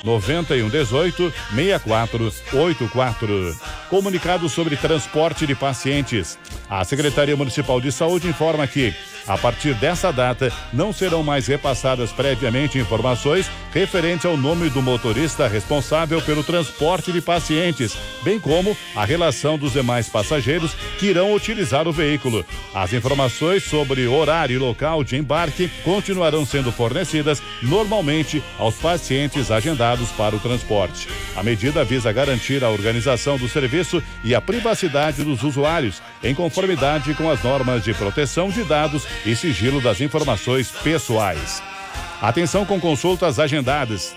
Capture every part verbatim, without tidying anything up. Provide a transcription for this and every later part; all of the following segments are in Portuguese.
nove um um oito, seis quatro oito quatro. Comunicado sobre transporte de pacientes. A Secretaria Municipal de Saúde informa que, a partir dessa data, não serão mais repassadas previamente informações referentes ao nome do motorista responsável pelo transporte de pacientes, bem como a relação dos demais passageiros que irão utilizar o veículo. As informações sobre horário e local de embarque continuarão sendo fornecidas normalmente aos pacientes agendados para o transporte. A medida visa garantir a organização do serviço e a privacidade dos usuários, em conformidade com as normas de proteção de dados e sigilo das informações pessoais. Atenção com consultas agendadas.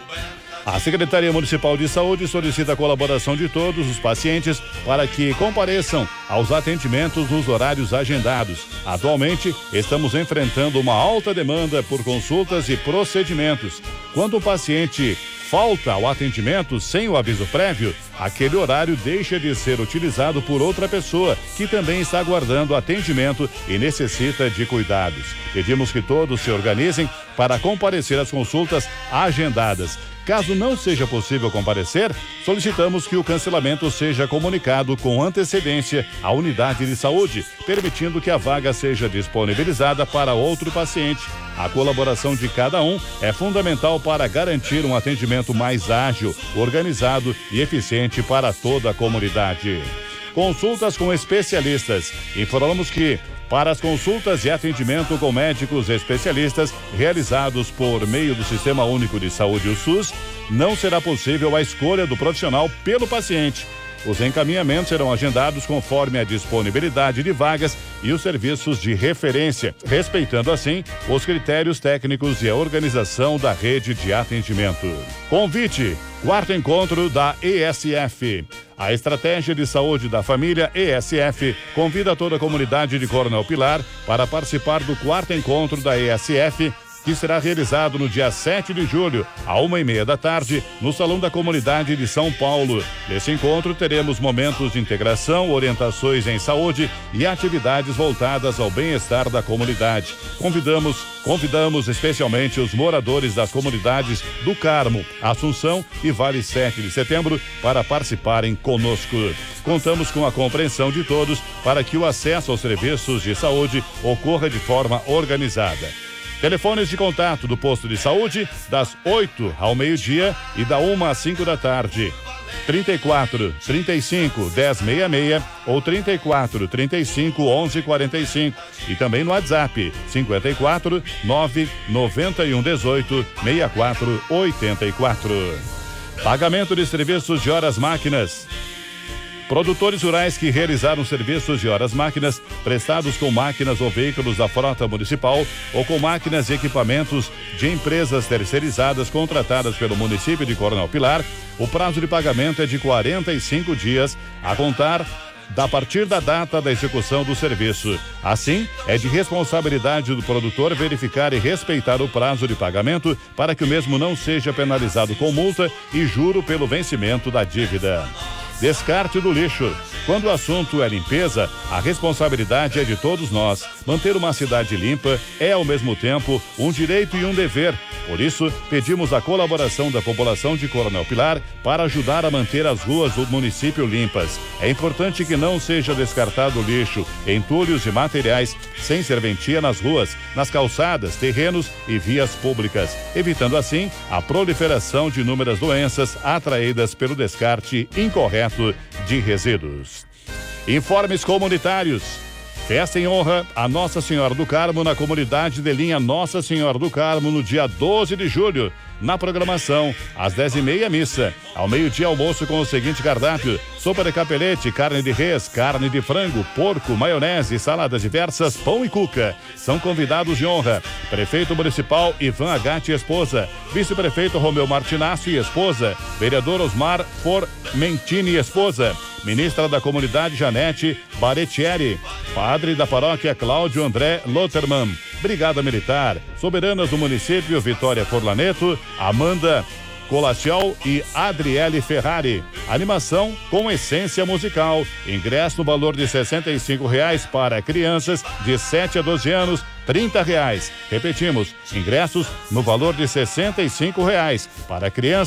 A Secretaria Municipal de Saúde solicita a colaboração de todos os pacientes para que compareçam aos atendimentos nos horários agendados. Atualmente, estamos enfrentando uma alta demanda por consultas e procedimentos. Quando o paciente falta ao atendimento sem o aviso prévio, aquele horário deixa de ser utilizado por outra pessoa que também está aguardando atendimento e necessita de cuidados. Pedimos que todos se organizem para comparecer às consultas agendadas. Caso não seja possível comparecer, solicitamos que o cancelamento seja comunicado com antecedência à unidade de saúde, permitindo que a vaga seja disponibilizada para outro paciente. A colaboração de cada um é fundamental para garantir um atendimento mais ágil, organizado e eficiente para toda a comunidade. Consultas com especialistas. Informamos que, para as consultas e atendimento com médicos especialistas realizados por meio do Sistema Único de Saúde, o SUS, não será possível a escolha do profissional pelo paciente. Os encaminhamentos serão agendados conforme a disponibilidade de vagas e os serviços de referência, respeitando assim os critérios técnicos e a organização da rede de atendimento. Convite: quarto encontro da E S F. A Estratégia de Saúde da Família E S F convida toda a comunidade de Coronel Pilar para participar do quarto encontro da E S F, que será realizado no dia sete de julho, à uma e meia da tarde, no Salão da Comunidade de São Paulo. Nesse encontro teremos momentos de integração, orientações em saúde e atividades voltadas ao bem-estar da comunidade. Convidamos, convidamos especialmente os moradores das comunidades do Carmo, Assunção e Vale sete de Setembro para participarem conosco. Contamos com a compreensão de todos para que o acesso aos serviços de saúde ocorra de forma organizada. Telefones de contato do posto de saúde das oito ao meio-dia e da uma às cinco da tarde. trinta e quatro, trinta e cinco, dez sessenta e seis ou trinta e quatro, trinta e cinco, onze quarenta e cinco. E também no WhatsApp cinquenta e quatro, nove noventa e um dezoito, sessenta e quatro oitenta e quatro. Pagamento de serviços de horas máquinas. Produtores rurais que realizaram serviços de horas máquinas prestados com máquinas ou veículos da frota municipal ou com máquinas e equipamentos de empresas terceirizadas contratadas pelo município de Coronel Pilar, o prazo de pagamento é de quarenta e cinco dias a contar a partir da data da execução do serviço. Assim, é de responsabilidade do produtor verificar e respeitar o prazo de pagamento para que o mesmo não seja penalizado com multa e juro pelo vencimento da dívida. Descarte do lixo. Quando o assunto é limpeza, a responsabilidade é de todos nós. Manter uma cidade limpa é, ao mesmo tempo, um direito e um dever. Por isso, pedimos a colaboração da população de Coronel Pilar para ajudar a manter as ruas do município limpas. É importante que não seja descartado lixo, entulhos e materiais sem serventia nas ruas, nas calçadas, terrenos e vias públicas, evitando assim a proliferação de inúmeras doenças atraídas pelo descarte incorreto de resíduos. Informes comunitários. Festa em honra a Nossa Senhora do Carmo na comunidade de linha Nossa Senhora do Carmo no dia doze de julho. Na programação, às dez e meia, missa. Ao meio-dia, almoço com o seguinte cardápio: sopa de capelete, carne de res, carne de frango, porco, maionese, saladas diversas, pão e cuca. São convidados de honra: prefeito municipal Ivan Agatti e esposa, vice-prefeito Romeu Martinassi e esposa, vereador Osmar Formentini e esposa, ministra da comunidade Janete Baretieri, padre da paróquia Cláudio André Lotterman, Brigada Militar, soberanas do município Vitória Forlaneto, Amanda Colacial e Adriele Ferrari. Animação com essência musical. Ingresso no valor de sessenta e cinco reais para crianças de sete a doze anos, trinta reais. Repetimos, ingressos no valor de sessenta e cinco reais para crianças